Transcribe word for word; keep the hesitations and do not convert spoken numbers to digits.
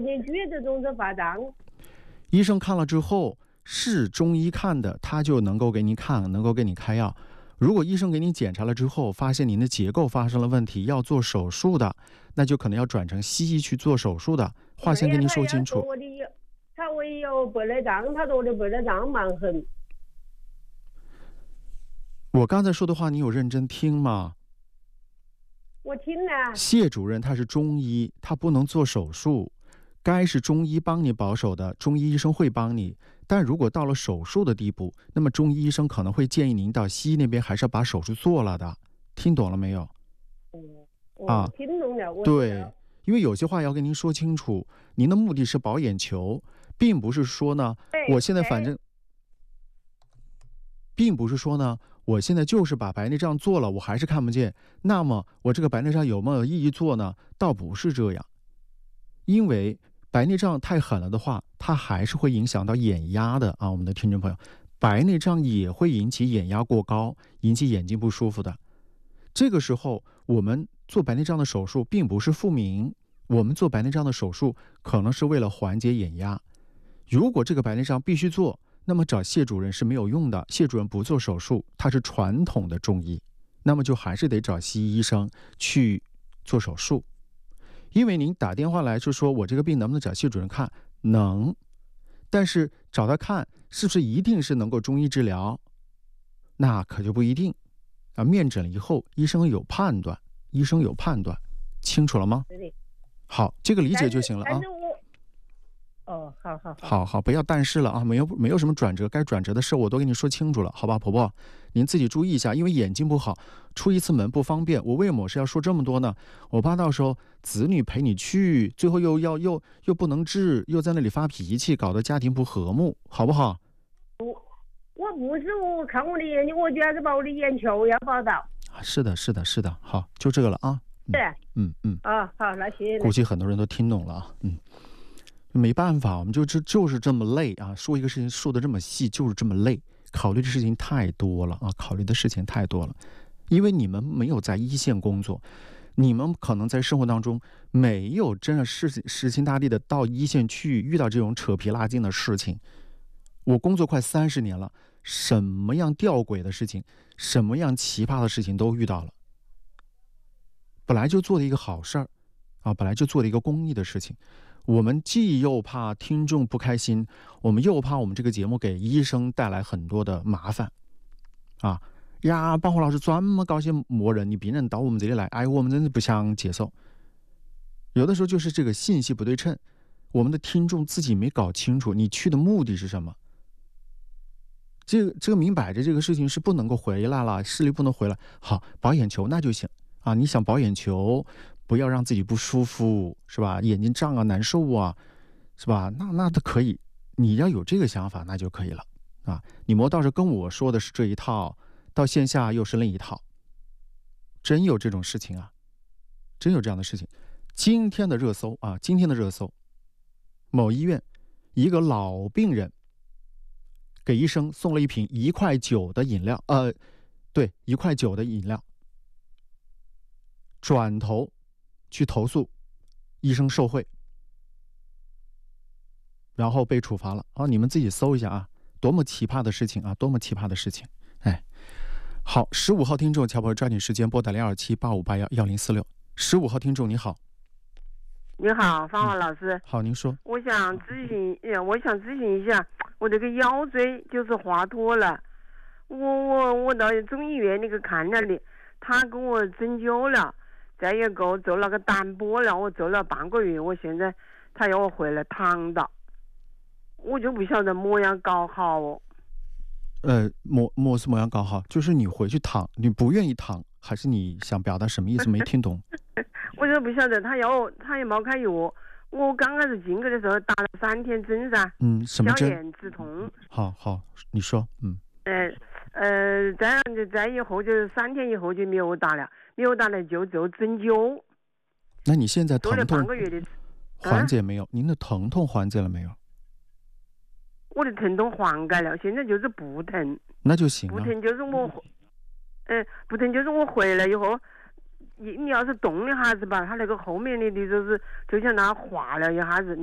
进去的总是发胀。 医生看了之后，是中医看的，他就能够给你看，能够给你开药。如果医生给你检查了之后，发现您的结构发生了问题，要做手术的，那就可能要转成西医去做手术的。话先跟您说清楚。 我的有，他我有白内障，他说我的白内障蛮狠。 我刚才说的话，你有认真听吗？ 我听了。 谢主任他是中医，他不能做手术，该是中医帮你保守的，中医医生会帮你。但如果到了手术的地步，那么中医医生可能会建议您到西医那边还是要把手术做了的。听懂了没有？ 嗯，啊，听懂了。我对，因为有些话要跟您说清楚，您的目的是保眼球，并不是说呢，我现在反正，并不是说呢，我现在就是把白内障做了，我还是看不见，那么我这个白内障有没有意义做呢？倒不是这样，因为白内障太狠了的话，它还是会影响到眼压的啊，我们的听众朋友，白内障也会引起眼压过高，引起眼睛不舒服的。这个时候，我们做白内障的手术并不是复明，我们做白内障的手术可能是为了缓解眼压。如果这个白内障必须做，那么找谢主任是没有用的，谢主任不做手术，他是传统的中医，那么就还是得找西医医生去做手术。因为您打电话来就说我这个病能不能找谢主任看，能，但是找他看是不是一定是能够中医治疗，那可就不一定啊。面诊了以后，医生有判断，医生有判断，清楚了吗？好，这个理解就行了啊。 哦，好好好， 好好，不要但是了啊，没有没有什么转折，该转折的事我都跟你说清楚了，好吧，婆婆，您自己注意一下，因为眼睛不好，出一次门不方便。我为什么是要说这么多呢？我怕到时候子女陪你去，最后又要又又不能治，又在那里发脾气，搞得家庭不和睦，好不好？ 我我不是我看我的眼睛，我主要是把我的眼球要保到。 是的，是的，是的，好，就这个了啊。 对， 嗯嗯。 啊，好，那谢谢。 估计很多人都听懂了啊，嗯。没办法，我们就就是这么累啊！说一个事情说的这么细，就是这么累，考虑的事情太多了啊！考虑的事情太多了，因为你们没有在一线工作，你们可能在生活当中没有真的是实心大力的到一线去遇到这种扯皮拉筋的事情。我工作快三十年了，什么样吊诡的事情，什么样奇葩的事情都遇到了。本来就做的一个好事儿啊，本来就做的一个公益的事情。我们既又怕听众不开心，我们又怕我们这个节目给医生带来很多的麻烦啊呀！邦虎老师专门搞些磨人，你病人到我们这里来，哎，我们真的不想接受。有的时候就是这个信息不对称，我们的听众自己没搞清楚你去的目的是什么。这个这个明摆着这个事情是不能够回来了，视力不能回来。好，保眼球那就行啊，你想保眼球。不要让自己不舒服，是吧？眼睛胀啊，难受啊，是吧？那那都可以，你要有这个想法，那就可以了啊。你磨倒是跟我说的是这一套，到线下又是另一套，真有这种事情啊，真有这样的事情。今天的热搜啊，今天的热搜，某医院一个老病人给医生送了一瓶一块九的饮料，呃，对，一块九的饮料，转头去投诉，医生受贿，然后被处罚了啊！你们自己搜一下啊，多么奇葩的事情啊，多么奇葩的事情！哎，好，十五号听众，乔博抓紧时间拨打零二七八五八幺幺零四六。十五号听众你好， 你好，方华老师、嗯。 好，您说。 我想咨询，我想咨询一下，我这个腰椎就是滑脱了，我我我到中医院那个看了的，他给我针灸了。再一个做那个单波了，我做了半个月，我现在他要我回来躺到，我就不晓得么样搞好哦。 呃，么么是么样搞好？就是你回去躺，你不愿意躺，还是你想表达什么意思？没听懂。 我就不晓得，他要他也没开药，我刚开始进去的时候打了三天针噻。 嗯，什么针？ 消炎止痛。 好好，你说，嗯。 呃呃，再再以后就是三天以后就没有打了。没有打了就做针灸。 那你现在疼痛半个月的缓解没有？啊、您的疼痛缓解了没有？ 我的疼痛缓解了，现在就是不疼。 那就行了。 不疼就是我，呃，不疼就是我回来以后，你你要是动一下子吧，它那个后面的的就是就像那化了一下子。